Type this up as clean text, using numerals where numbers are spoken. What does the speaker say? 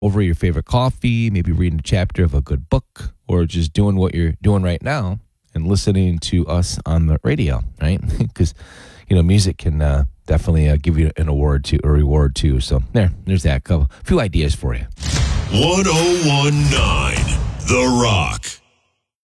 over your favorite coffee, maybe reading a chapter of a good book, or just doing what you're doing right now and listening to us on the radio, right? Because, music can definitely give you an award too, a reward too. So there's that. A few ideas for you. 1019 The Rock.